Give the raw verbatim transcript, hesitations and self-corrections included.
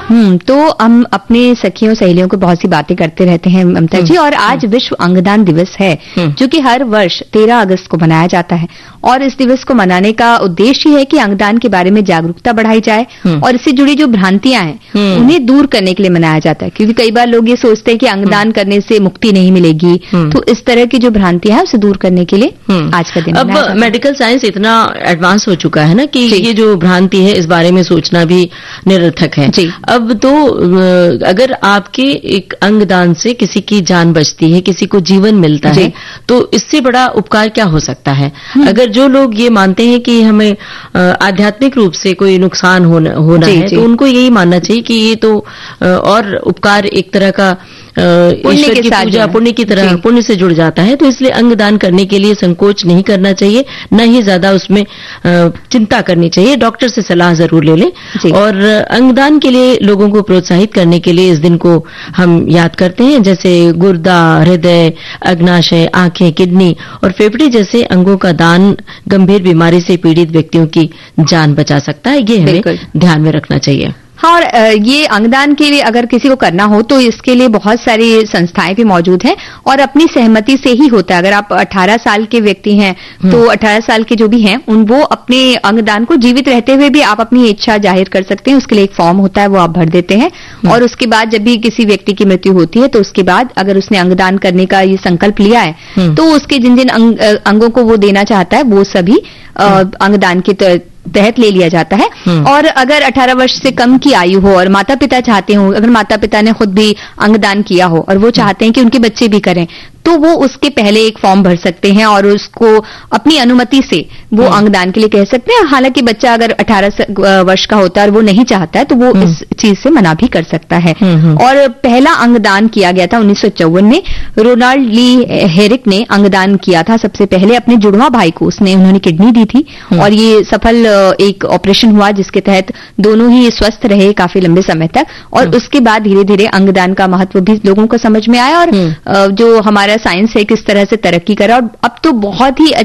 हम्म तो हम अपने सखियों सहेलियों को बहुत सी बातें करते रहते हैं ममता जी, और आज विश्व अंगदान दिवस है जो कि हर वर्ष तेरह अगस्त को मनाया जाता है। और इस दिवस को मनाने का उद्देश्य है कि अंगदान के बारे में जागरूकता बढ़ाई जाए और इससे जुड़ी जो भ्रांतियां हैं उन्हें दूर करने के लिए मनाया जाता है, क्योंकि कई बार लोग ये सोचते हैं कि अंगदान करने से मुक्ति नहीं मिलेगी। तो इस तरह की जो भ्रांतियां हैं उसे दूर करने के लिए आज का दिन अब मेडिकल साइंस इतना एडवांस हो चुका है ना कि ये जो भ्रांति है इस बारे में सोचना भी निरर्थक है। अब तो अगर आपके एक अंगदान से किसी की जान बचती है, किसी को जीवन मिलता है, तो इससे बड़ा उपकार क्या हो सकता है। अगर जो लोग ये मानते हैं कि हमें आध्यात्मिक रूप से कोई नुकसान होना, होना है, तो उनको यही मानना चाहिए कि ये तो और उपकार एक तरह का ईश्वर की पूजा पुण्य की तरह पुण्य से जुड़ जाता है। तो इसलिए अंगदान करने के लिए संकोच नहीं करना चाहिए, न ही ज्यादा उसमें चिंता करनी चाहिए। डॉक्टर से सलाह जरूर ले लें। और अंगदान के लिए लोगों को प्रोत्साहित करने के लिए इस दिन को हम याद करते हैं, जैसे गुर्दा, हृदय, अग्नाशय, आंखें, किडनी और फेफड़े जैसे अंगों का दान गंभीर बीमारी से पीड़ित व्यक्तियों की जान बचा सकता है। ये हमें ध्यान में रखना चाहिए। हाँ, और ये अंगदान के लिए अगर किसी को करना हो तो इसके लिए बहुत सारी संस्थाएं भी मौजूद हैं और अपनी सहमति से ही होता है। अगर आप अठारह साल के व्यक्ति हैं तो अठारह साल के जो भी हैं उन वो अपने अंगदान को जीवित रहते हुए भी आप अपनी इच्छा जाहिर कर सकते हैं। उसके लिए एक फॉर्म होता है, वो आप भर देते हैं और उसके बाद जब भी किसी व्यक्ति की मृत्यु होती है तो उसके बाद अगर उसने अंगदान करने का ये संकल्प लिया है तो उसके जिन जिन अंग, अंगों को वो देना चाहता है वो सभी अंगदान के तहत ले लिया जाता है। और अगर अठारह वर्ष से कम की आयु हो और माता पिता चाहते हो, अगर माता पिता ने खुद भी अंगदान किया हो और वो चाहते हैं कि उनके बच्चे भी करें, तो वो उसके पहले एक फॉर्म भर सकते हैं और उसको अपनी अनुमति से वो अंगदान के लिए कह सकते हैं। हालांकि बच्चा अगर अठारह वर्ष का होता है और वो नहीं चाहता है तो वो इस चीज से मना भी कर सकता है। और पहला अंगदान किया गया था उन्नीस सौ चौवन में। रोनाल्ड ली हेरिक ने अंगदान किया था सबसे पहले अपने जुड़वा भाई को, उसने उन्होंने किडनी दी थी और ये सफल एक ऑपरेशन हुआ जिसके तहत दोनों ही स्वस्थ रहे काफी लंबे समय तक। और उसके बाद धीरे धीरे अंगदान का महत्व भी लोगों को समझ में आया और जो हमारा साइंस है किस तरह से तरक्की करा और अब तो बहुत ही